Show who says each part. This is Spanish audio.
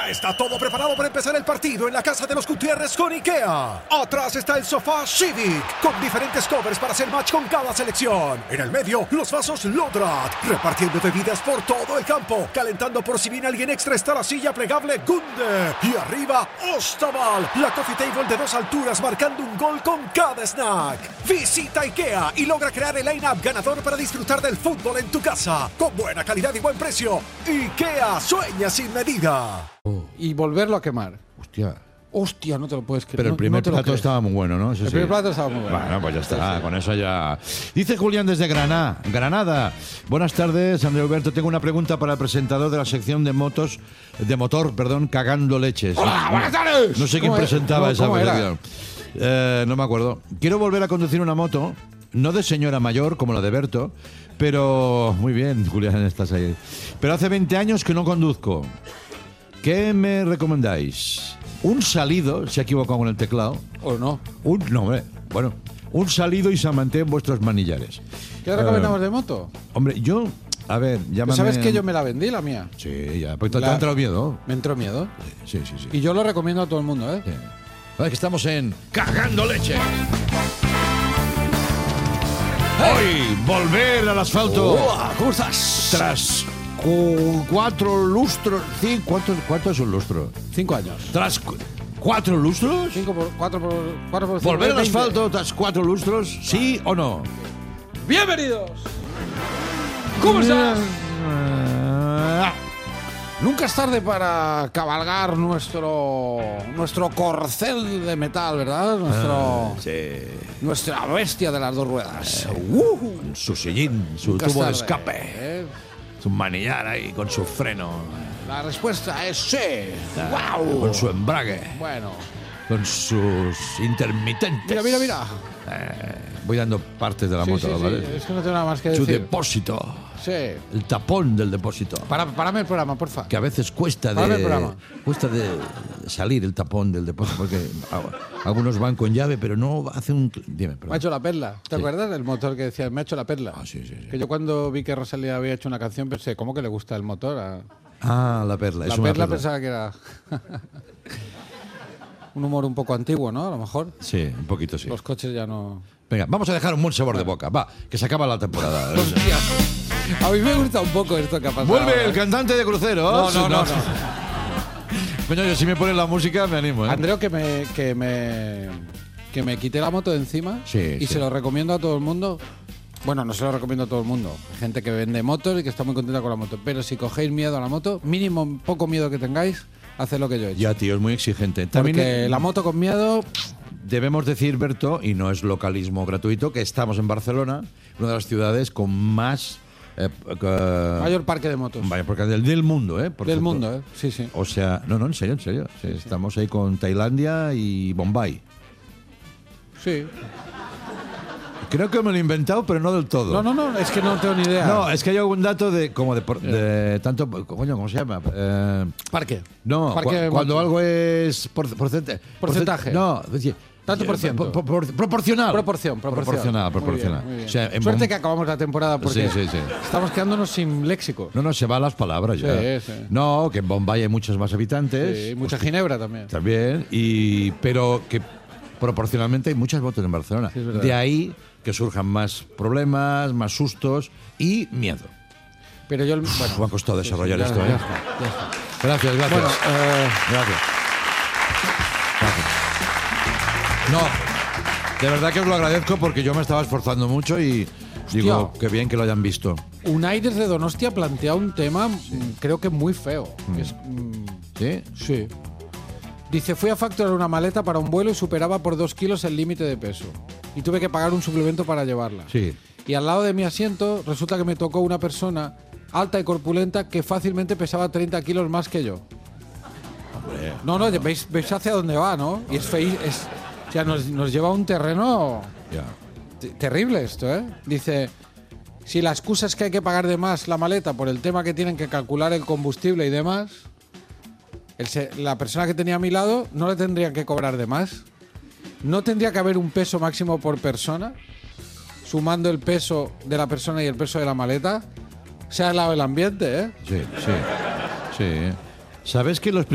Speaker 1: Ya está todo preparado para empezar el partido en la casa de los Gutiérrez con IKEA. Atrás está el sofá Civic, con diferentes covers para hacer match con cada selección. En el medio, los vasos Lodrat, repartiendo bebidas por todo el campo. Calentando por si viene alguien extra está la silla plegable Gunde. Y arriba, Ostaval, la coffee table de 2 alturas marcando un gol con cada snack. Visita IKEA y logra crear el line-up ganador para disfrutar del fútbol en tu casa. Con buena calidad y buen precio. IKEA, sueña sin medida.
Speaker 2: Y volverlo a quemar. Hostia, no te lo puedes creer.
Speaker 3: Pero el primer plato estaba muy bueno, ¿no?
Speaker 2: El primer plato estaba muy bueno.
Speaker 3: Bueno, pues ya está, con eso ya. Dice Julián desde Granada. Buenas tardes, André Alberto. Tengo una pregunta para el presentador de la sección de motor, Cagando Leches.
Speaker 2: ¡Hola, buenas tardes!
Speaker 3: No sé quién presentaba esa
Speaker 2: ¿cómo era?
Speaker 3: sección. No me acuerdo. Quiero volver a conducir una moto, no de señora mayor como la de Berto, pero... Muy bien, Julián, estás ahí. Pero hace 20 años que no conduzco. ¿Qué me recomendáis? Un salido, se ha equivocado con el teclado.
Speaker 2: ¿O no?
Speaker 3: Un salido y se mantienen vuestros manillares.
Speaker 2: ¿Qué recomendamos de moto?
Speaker 3: Hombre, yo... A ver, llámame...
Speaker 2: ¿Sabes que yo me la vendí, la mía?
Speaker 3: Sí, ya. Pues te ha entrado miedo.
Speaker 2: Me entró miedo.
Speaker 3: Sí.
Speaker 2: Y yo lo recomiendo a todo el mundo, ¿eh?
Speaker 3: Sí. Vale, que estamos en Cagando Leche. Hoy, volver al asfalto.
Speaker 2: ¿Cómo estás?
Speaker 3: Tras 4 lustros. ¿Cuánto es un lustro?
Speaker 2: 5 años.
Speaker 3: Tras 4 lustros.
Speaker 2: 4 por 5.
Speaker 3: Volver al asfalto tras 4 lustros, ¿sí o no?
Speaker 2: ¡Bienvenidos! ¿Cómo estás? Nunca es tarde para cabalgar nuestro corcel de metal, ¿verdad? Nuestra bestia de las 2 ruedas.
Speaker 3: Con su sillín, su
Speaker 2: Nunca
Speaker 3: tubo de
Speaker 2: es tarde,
Speaker 3: escape,
Speaker 2: ¿eh?
Speaker 3: su manillar ahí con su freno,
Speaker 2: La respuesta es sí. ¡Wow!
Speaker 3: con su embrague,
Speaker 2: Bueno.
Speaker 3: con sus intermitentes.
Speaker 2: Mira.
Speaker 3: Voy dando partes de la moto,
Speaker 2: Sí,
Speaker 3: ¿vale?
Speaker 2: es que no tengo nada más que
Speaker 3: Su
Speaker 2: decir.
Speaker 3: depósito,
Speaker 2: Sí.
Speaker 3: el tapón del depósito.
Speaker 2: Párame el programa, porfa.
Speaker 3: Que a veces cuesta
Speaker 2: Párame el programa.
Speaker 3: de salir el tapón del depósito, porque algunos van con llave, pero no hace un... Dime,
Speaker 2: Me
Speaker 3: perdón.
Speaker 2: ha hecho la perla. ¿Te
Speaker 3: Sí.
Speaker 2: acuerdas del motor que decía, me ha hecho la perla?
Speaker 3: Ah, sí.
Speaker 2: Que yo cuando vi que Rosalía había hecho una canción pensé, ¿cómo que le gusta el motor?
Speaker 3: La perla.
Speaker 2: La
Speaker 3: es una
Speaker 2: perla pensaba que era un humor un poco antiguo, ¿no? A lo mejor.
Speaker 3: Sí, un poquito sí.
Speaker 2: Los coches ya no...
Speaker 3: Venga, vamos a dejar un buen sabor de boca. Va, que se acaba la temporada.
Speaker 2: Hostia. A mí me gusta un poco esto que ha pasado.
Speaker 3: Vuelve
Speaker 2: ahora,
Speaker 3: el
Speaker 2: ¿eh?
Speaker 3: cantante de cruceros.
Speaker 2: No.
Speaker 3: Coño, yo si me ponen la música me animo, ¿eh?
Speaker 2: Andreu, que me quité la moto de encima y se lo recomiendo a todo el mundo. Bueno, no se lo recomiendo a todo el mundo. Hay gente que vende motos y que está muy contenta con la moto. Pero si cogéis miedo a la moto, mínimo poco miedo que tengáis, haced lo que yo he hecho.
Speaker 3: Ya, tío, es muy exigente.
Speaker 2: Porque
Speaker 3: También
Speaker 2: la moto con miedo...
Speaker 3: debemos decir, Berto, y no es localismo gratuito, que estamos en Barcelona, una de las ciudades con más...
Speaker 2: mayor parque de motos.
Speaker 3: Vaya, porque del mundo, ¿eh? Por
Speaker 2: Del
Speaker 3: cierto.
Speaker 2: mundo, ¿eh? Sí.
Speaker 3: O sea, no, en serio. Sí, estamos ahí con Tailandia y Bombay.
Speaker 2: Sí.
Speaker 3: Creo que me lo he inventado, pero no del todo.
Speaker 2: No, es que no tengo ni idea.
Speaker 3: No, es que hay algún dato de tanto... Coño, ¿cómo se llama?
Speaker 2: Parque.
Speaker 3: No,
Speaker 2: Parque
Speaker 3: cuando
Speaker 2: moto.
Speaker 3: algo es
Speaker 2: Porcentaje.
Speaker 3: No, es decir,
Speaker 2: Tanto por ciento.
Speaker 3: Proporcional.
Speaker 2: Proporcional.
Speaker 3: Proporcional.
Speaker 2: Muy bien.
Speaker 3: O sea,
Speaker 2: Suerte que acabamos la temporada porque
Speaker 3: Sí.
Speaker 2: estamos quedándonos sin léxico.
Speaker 3: No, se van las palabras ya.
Speaker 2: Sí.
Speaker 3: No, que en Bombay hay muchos más habitantes.
Speaker 2: Sí, mucha ginebra también.
Speaker 3: También, pero que proporcionalmente hay muchas motos en Barcelona.
Speaker 2: Sí, es verdad.
Speaker 3: De ahí que surjan más problemas, más sustos y miedo.
Speaker 2: Pero yo...
Speaker 3: Me ha costado desarrollar
Speaker 2: ya
Speaker 3: esto,
Speaker 2: está,
Speaker 3: ¿eh?
Speaker 2: ya está.
Speaker 3: Gracias.
Speaker 2: Bueno,
Speaker 3: Gracias. No, de verdad que os lo agradezco porque yo me estaba esforzando mucho y digo, qué bien que lo hayan visto.
Speaker 2: Unai desde Donostia plantea un tema, creo que muy feo.
Speaker 3: ¿Sí?
Speaker 2: Sí. Dice, fui a facturar una maleta para un vuelo y superaba por 2 kilos el límite de peso. Y tuve que pagar un suplemento para llevarla.
Speaker 3: Sí.
Speaker 2: Y al lado de mi asiento resulta que me tocó una persona alta y corpulenta que fácilmente pesaba 30 kilos más que yo.
Speaker 3: Hombre.
Speaker 2: No, veis hacia dónde va, ¿no? Y es feo, o sea, nos lleva a un terreno
Speaker 3: Ya.
Speaker 2: terrible esto, ¿eh? Dice, si la excusa es que hay que pagar de más la maleta por el tema que tienen que calcular el combustible y demás, la persona que tenía a mi lado no le tendrían que cobrar de más. No tendría que haber un peso máximo por persona, sumando el peso de la persona y el peso de la maleta. Se ha helado el ambiente, ¿eh?
Speaker 3: Sí. ¿Sabes que los